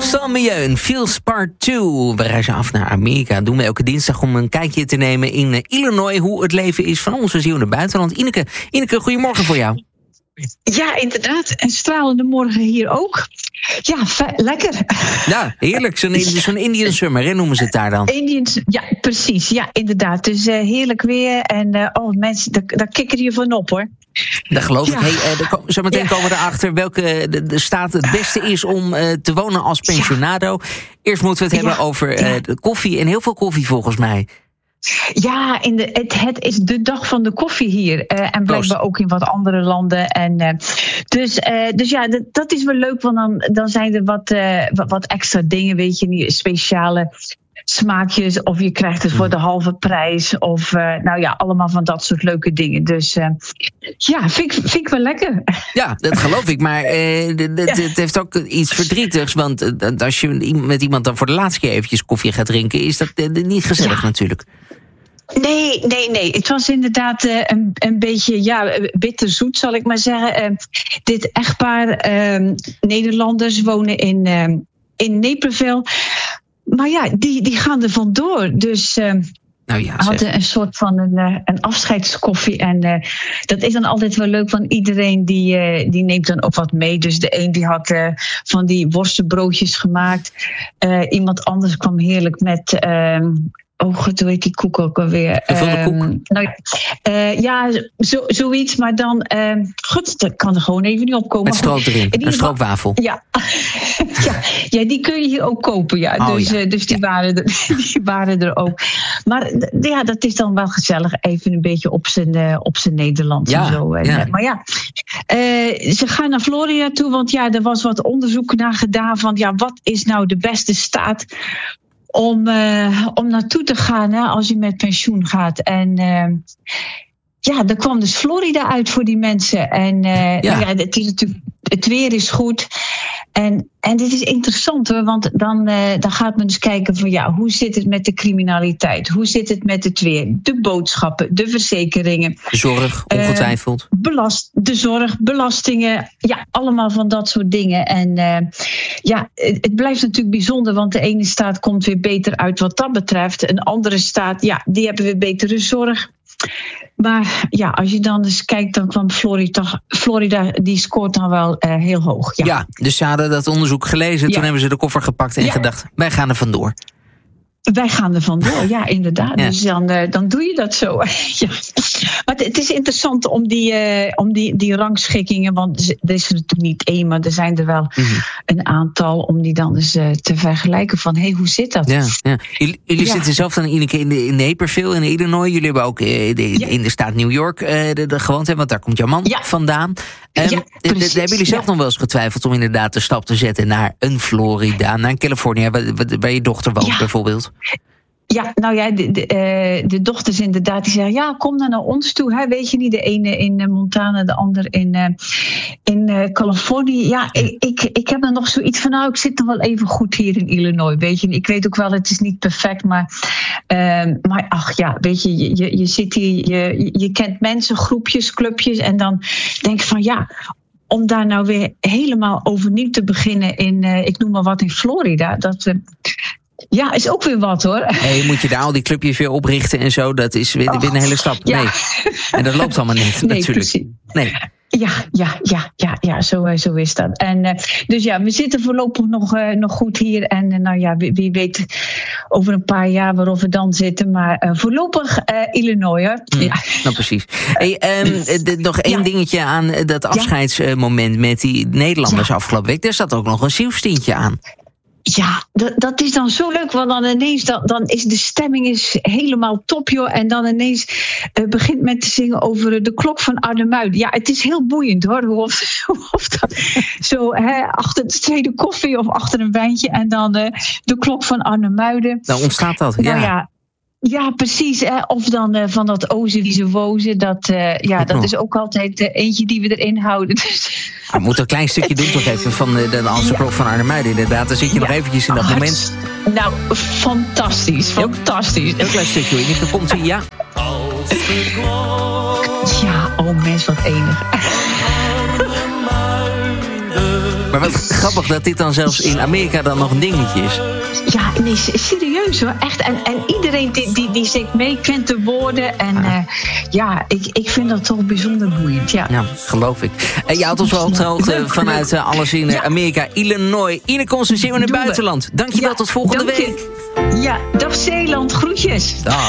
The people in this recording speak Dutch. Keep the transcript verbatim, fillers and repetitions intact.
San Milieu, Feels Part twee. We reizen af naar Amerika. Dat doen we elke dinsdag om een kijkje te nemen in uh, Illinois, hoe het leven is van onze ziel in het buitenland. Ineke, Ineke, goedemorgen voor jou. Ja, inderdaad. En stralende morgen hier ook. Ja, fe- lekker. Ja, heerlijk. Zo'n, zo'n Indian summer, hè, noemen ze het daar dan. Indians, ja, precies. Ja, inderdaad. Dus uh, heerlijk weer. En uh, oh, mensen, daar, daar kikker je van op, hoor. Dat geloof ja. ik. Hey, uh, de, zo meteen ja. komen we erachter welke de, de staat het beste is om uh, te wonen als pensionado. Ja. Eerst moeten we het ja. hebben over uh, de koffie. En heel veel koffie volgens mij. Ja, in de, het, het is de dag van de koffie hier. Uh, en blijkbaar ook in wat andere landen. En, uh, dus, uh, dus ja, dat, dat is wel leuk. Want dan, dan zijn er wat, uh, wat, wat extra dingen, weet je, speciale smaakjes. Of je krijgt het voor de halve prijs. Of uh, nou ja, allemaal van dat soort leuke dingen. Dus uh, ja, vind ik, vind ik wel lekker. Ja, dat geloof ik. Maar uh, het, het heeft ook iets verdrietigs. Want uh, als je met iemand dan voor de laatste keer eventjes koffie gaat drinken, is dat uh, niet gezellig ja. natuurlijk. Nee, nee, nee. Het was inderdaad uh, een, een beetje ja, bitterzoet, zal ik maar zeggen. Uh, dit echtpaar uh, Nederlanders wonen in, uh, in Naperville. Maar ja, die, die gaan er vandoor. Dus uh, nou ja, hadden een soort van een, uh, een afscheidskoffie. En uh, dat is dan altijd wel leuk, want iedereen die, uh, die neemt dan ook wat mee. Dus de een die had uh, van die worstenbroodjes gemaakt. Uh, iemand anders kwam heerlijk met... Uh, Oh god, hoe heet die koek ook alweer? Gevulde koek? Um, nou, uh, ja, zo, zoiets, maar dan... Uh, god, dat kan er gewoon even niet opkomen. Met stroop erin, een stroopwafel. Ja. ja, ja, die kun je hier ook kopen, ja. Oh, dus ja. Uh, dus die, ja. waren er, die waren er ook. Maar ja, dat is dan wel gezellig. Even een beetje op zijn, uh, op zijn Nederlands ja, en zo. En, ja. Uh, maar ja, uh, ze gaan naar Florida toe, want ja, er was wat onderzoek naar gedaan van... ja, wat is nou de beste staat... Om, uh, om naartoe te gaan hè, als je met pensioen gaat. En uh, ja, er kwam dus Florida uit voor die mensen. En uh, ja. Nou ja, het, is natuurlijk, het weer is goed. En, en dit is interessant hoor, want dan, uh, dan gaat men dus kijken van ja, hoe zit het met de criminaliteit? Hoe zit het met het weer? De boodschappen, de verzekeringen. De zorg, ongetwijfeld. Uh, belast, de zorg, belastingen, ja, allemaal van dat soort dingen. En uh, ja, het, het blijft natuurlijk bijzonder, want de ene staat komt weer beter uit wat dat betreft. Een andere staat, ja, die hebben weer betere zorg. Maar ja, als je dan eens kijkt, dan kwam Florida, Florida die scoort dan wel uh, heel hoog. Ja. ja, dus ze hadden dat onderzoek gelezen, ja. Toen hebben ze de koffer gepakt en ja. gedacht, wij gaan er vandoor. Wij gaan er vandoor, ja, inderdaad. Ja. Dus dan, uh, dan doe je dat zo. ja. Maar het is interessant om die, uh, om die, die rangschikkingen, want er is er natuurlijk niet één, maar er zijn er wel mm-hmm. een aantal om die dan eens uh, te vergelijken van, hé, hey, hoe zit dat? Ja, ja. Jullie, jullie ja. zitten zelf dan Ineke in, de, in Naperville, in Illinois. Jullie hebben ook uh, de, ja. in de staat New York uh, de, de gewoond, hè, want daar komt jouw man ja. vandaan. Um, ja, de, de, hebben jullie zelf ja. nog wel eens getwijfeld om inderdaad de stap te zetten naar een Florida, naar een Californië, waar, waar je dochter woont ja. bijvoorbeeld? Ja, nou ja, de, de, uh, de dochters inderdaad, die zeggen, ja, kom dan naar ons toe. Hè? Weet je niet, de ene in uh, Montana, de ander in, uh, in uh, Californië. Ja, ik, ik, ik heb er nog zoiets van, nou, ik zit nog wel even goed hier in Illinois, weet je. Ik weet ook wel, het is niet perfect, maar, uh, maar ach ja, weet je, je, je, je zit hier, je, je kent mensen, groepjes, clubjes, en dan denk je van, ja... om daar nou weer helemaal overnieuw te beginnen in, uh, ik noem maar wat, in Florida, dat... Uh, Ja, is ook weer wat hoor. Hey, moet je daar al die clubjes weer oprichten en zo? Dat is weer, weer een hele stap. Nee. Ja. En dat loopt allemaal niet, nee, natuurlijk. Precies. Nee. Ja, ja, ja, ja, ja zo, zo is dat. En, uh, dus ja, we zitten voorlopig nog, uh, nog goed hier. En uh, nou ja, wie, wie weet over een paar jaar waarof we dan zitten. Maar uh, voorlopig uh, Illinois hoor. Mm, ja. Nou precies. Hey, um, de, nog één ja. dingetje aan dat afscheidsmoment ja. met die Nederlanders ja. afgelopen week. Daar zat ook nog een zielstientje aan. Ja, dat, dat is dan zo leuk, want dan ineens dan, dan is de stemming is helemaal top, joh. En dan ineens uh, begint men te zingen over de klok van Arnhem-Muiden. Ja, het is heel boeiend, hoor, hoe of, of dat zo hè, achter de tweede koffie of achter een wijntje en dan uh, de klok van Arnhem-Muiden. Nou ontstaat dat, nou, ja. ja. Ja, precies. Hè. Of dan uh, van dat ozen wie ze wozen. Dat, uh, ja, dat is ook altijd uh, eentje die we erin houden. Dus. We moeten een klein stukje doen toch even van de, de Amsterdam ja. van Arnhem-Muiden. Inderdaad, dan zit je ja. nog eventjes in dat Hart, moment. Nou, fantastisch. Fantastisch. Een klein stukje. Hier komt hij, ja. Ja, oh mens, wat enig. Maar wat grappig dat dit dan zelfs in Amerika dan nog een dingetje is. Ja, nee, serieus hoor. Echt. En, en iedereen die, die, die zingt mee, kent de woorden. En uh, ja, ik, ik vind dat toch bijzonder boeiend. Ja, ja geloof ik. En je houdt ons wel op de hoogte vanuit uh, alles in ja. Amerika, Illinois. Ine Constantine in het buitenland. Dankjewel, ja, tot volgende dank week. Je. Ja, dag Zeeland, groetjes. Dag.